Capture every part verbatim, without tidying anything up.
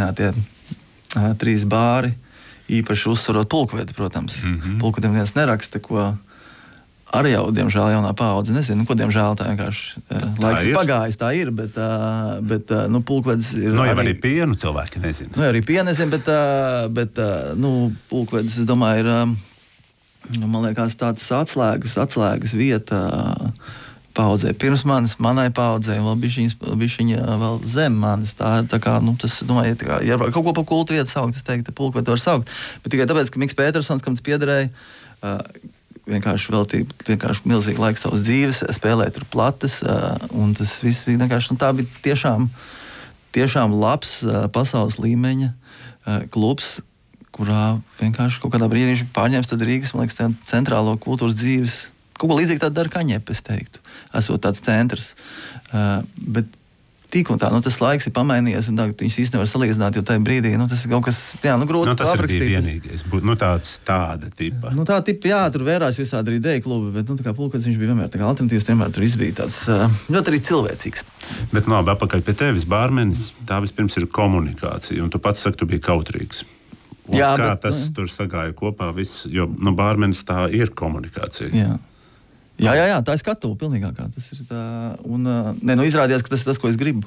minētie uh, trīs bāri, īpaši uzsvarot pulkvedi, protams. Mm-hmm. Pulkvediem viens neraksta, ko arī jau, diemžēl, jaunā paudze nezinu, nu, ko, diemžēl, tā vienkārši uh, laiks ir pagājis, tā ir, bet, uh, bet uh, nu, pulkvedis ir... Nu, jau arī, arī pienu cilvēki nezina. Nu, arī pienu nezinu, bet, uh, bet uh, nu, pulkvedis, es domāju, ir, uh, man liekas, tāds atslēgas, atslēgas vieta uh, paudzē pirms manis, manai paudzē, vēl bišķiņa vēl zem manis. Tā, tā kā, nu, tas, domāju, tā kā, ja kaut ko pa kultu vietu saukt, es teiktu, pulkvedi var saukt. Bet tikai tāpēc, ka Miks Pētersons, kam tas piederēja, uh, vienkārši veltīja vienkārši milzīgi laiku savas dzīves, spēlēja tur plates, uh, un tas viss bija vienkārši, nu, tā bija tiešām, tiešām labs uh, pasaules līmeņa uh, klubs, kurā vienkārši kaut kādā brīdī viņš pārņēmis tad Rīgas, man liekas, centrālo kultūras dzīves. Kaut ko līdzīgi tādu dara Kaņepe, es teiktu, esot tāds centrs. Uh, bet tik un tā, nu tas laiks ir pamainījies, un tagad viņus īsti nevar salīdzināt, jo tajā brīdī, nu tas ir kaut kas, jā, nu grūti nu, tas aprakstīt. Tas ir vienīgais, nu tāds, tāda tipa. Nu tā tipa, jā, tur vērās visādi arī ideja klubi, bet, nu tā kā pulkvedis viņš bija vienmēr tā kā alternatīvs, vienmēr tur viss bija tāds uh, ļoti arī cilvēcīgs. Bet, nu labi, apakaļ pie tevis, bārmenis, tā vispirms ir komunikācija, un tu pats saki, tu biji kautrīgs. Un jā, kā bet, tas nu, tur sagāja kopā viss, jo, nu, bārmenis tā ir komunikācija. Jā. Jā, jā, jā, tā ir skatuve pilnīgākā. Tas ir tā, un, ne, nu, izrādījās, ka tas ir tas, ko es gribu.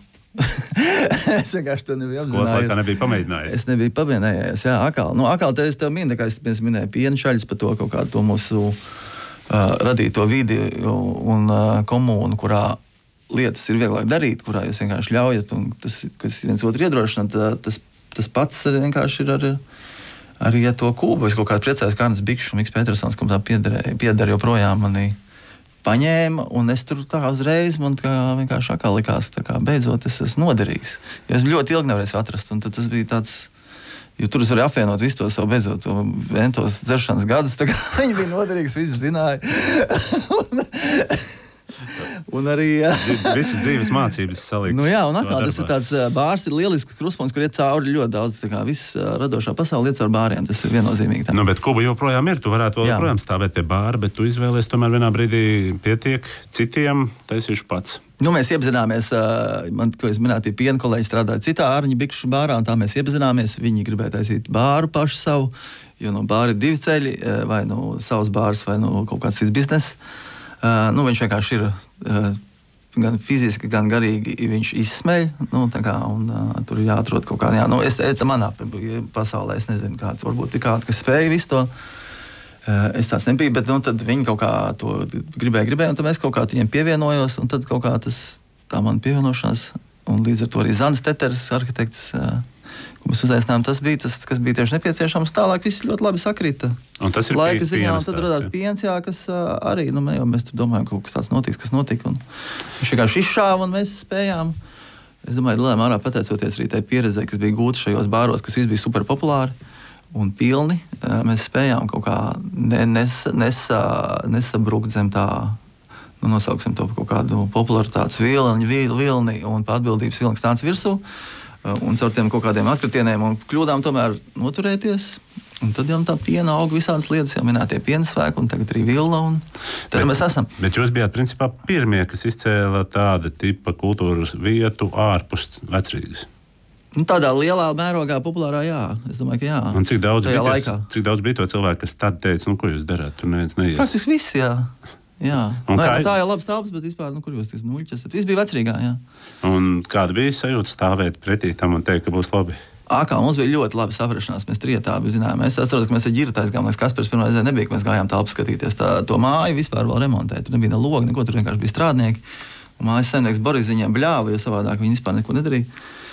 Es vienkārši to nebiju apzinājies. Skolas laikā nebija pamēģinājis. Es nebiju pamēģinājis, jā, akāli. Nu, akāli te es tev minu, kā es minēju piena šaļas par to kaut kādu to mūsu uh, radīto vidi un uh, komūnu, kurā lietas ir vieglāk darīt, kurā jūs vienkārši ļaujat, un tas, kas viens otru iedrošināt, tas, tas pats arī ir ar... Arī ja to Kūbu, es kaut kā priecājos, Kārnis Bikšs un Miks Pētersons, kam tā pieder joprojām manī paņēma, un es tur tā uzreiz, man kā vienkārši akā likās, tā kā beidzot es esmu noderīgs. Jo es ļoti ilgi nevarēju atrast, un tad tas bija tāds, jo tur es varēju apvienot visu to savu beidzot, to ventos dzeršanas gadus, tā kā viņi bija noderīgs, visi zināja. un, un arī... Visas dzīves mācības salikt. Nu jā, un atkal tas ir tāds bārs, ir lielisks kruspunkts, kur iet cauri ļoti daudz, tā kā viss radošā pasaule iet cauri bāriem, tas ir viennozīmīgi. Tā. Nu, bet Kuba joprojām ir, tu varētu vēl joprojām stāvēt pie bāra, bet tu izvēlies tomēr vienā brīdī pietiek citiem, taisīšu pats. Nu, mēs iepazināmies, man, ko es minēju, tie piena kolēģi strādāja citā Ārņa Bikšu bārā, un tā mēs iepazināmies, viņi gribēja taisīt bāru pašu savu, jo no bāra ir divi ceļi, vai no savas bāras, vai no kaut kāds cits bizness. Uh, nu, viņš vienkārši ir uh, gan fiziski, gan garīgi viņš izsmeļ, nu, tā kā, un uh, tur ir jāatrod kaut kādā, jā, nu, es, es manā pasaulē, es nezinu kāds, varbūt ir kāds, kas spēja visu to, uh, es tāds nebiju, bet, nu, tad viņi kaut kā to gribēja, gribēja, un tad mēs kaut kā viņiem pievienojos, un tad kaut kā tas, tā man pievienošanās, un līdz ar to arī Zans Teters, arhitekts, uh, ko mēs uzaicinājām, tas bija tas, kas bija tieši nepieciešams. Tālāk viss ļoti labi sakrita. Un tas ir laika ziņā, un piens tad radās piens, jā, kas uh, arī, nu, mē, mēs tur domājam, kaut kas tāds notiks, kas notika, un viņš vienkārši izšāva, un mēs spējām. Es domāju, lielā mērā pateicoties arī tai pieredzei, kas bija gūta šajos bāros, kas viss bija super populāri un pilni, uh, mēs spējām kaut kā ne, nes, nesa, nesabrukt zem tā, nu, nosauksim to kaut kādu popularitātes vilni, vilni un atbildības vilni, kas tāds virsū. Un caur tiem kaut kādiem atkritieniem un kļūdām tomēr noturēties. Un tad jau tā piena aug visādas lietas, jau minētie piena svēki, un tagad arī villa, un tad bet, mēs esam. Bet jūs bijāt, principā, pirmie, kas izcēla tāda tipa kultūras vietu ārpus Vecrīgas? Nu, tādā lielā mērogā populārā, jā. Es domāju, ka jā. Un cik daudz, bija, laikā. cik daudz bija to cilvēku, kas tad teica, nu, ko jūs darāt, tur neviens neies? Praktiski viss, jā. Jā, nu, kā... tā jau labs tāpēc, bet vispār, nu, kur jūs tas nuļķis, tad viss bija Vecrīgā, jā. Un kāda bija sajūta stāvēt pretī tam un teikt, ka būs labi? Ākā, mums bija ļoti labi saprašanās, mēs trietā abi zinājām. Es atceros, ka mēs ar ģiru taisgājām, liekas, Kaspars pirmā reizē nebija, ka mēs gājām telpu skatīties tā, to māju vispār vēl remontēt. Tur nebija ne logi, neko, tur vienkārši bija strādnieki. Un mājas saimnieks Boris viņiem bļāva, jo savādāk viņi vispār neko nedarīja.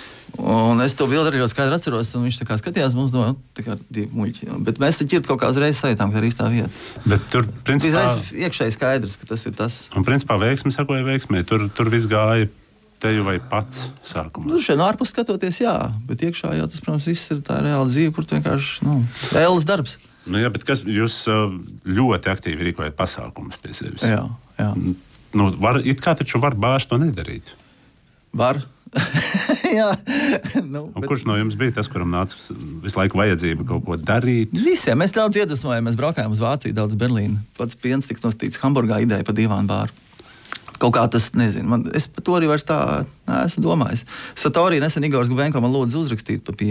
Un es to bildi arī ļoti skaidri atceros, un viņš tā kā skatījās mums, no, tā kā divi muļķi. Bet mēs te ķirt kaut kā uzreiz sajūtām, ka tā ir īstā vieta. Bet tur, principā... Izreiz iekšēji skaidrs, ka tas ir tas. Un, principā, veiksmi sakoja veiksmē. Tur, tur viss gāja teju vai pats sākumā. Nu, šeit no ārpus skatoties, jā. Bet iekšā jau tas, protams, viss ir tā reāla dzīve, kur tu vienkārši, nu, ēles darbs. Nu, jā, bet kas, jūs ļoti aktīvi rīkojat pasākumus pie sevis. Jā, jā. Nu, var, it kā taču var bārs to nedarīt. Var. Jā, nu, bet... Kurš no jums bija tas, kuram nāca visu laiku vajadzība kaut ko darīt? Visiem. Mēs daudz iedvesmojām, mēs braukājām uz Vāciju, daudz Berlīnu. Pats piens tiks nostīts Hamburgā ideja par divānu bāru. Kaut kā tas, nezinu, man, es par to arī vairs tā neesmu domājis. Satorī nesen Igors Gubenko man lūdzu uzrakstīt par pienu.